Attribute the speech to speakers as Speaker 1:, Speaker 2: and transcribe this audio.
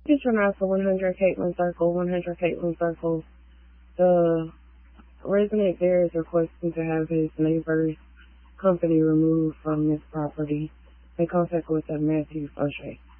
Speaker 1: Patronized for 100 Caitlin Circle, 100 Caitlin Circle. The resident there is requesting to have his neighbor's company removed from this property. They contact with Matthew O'Shea.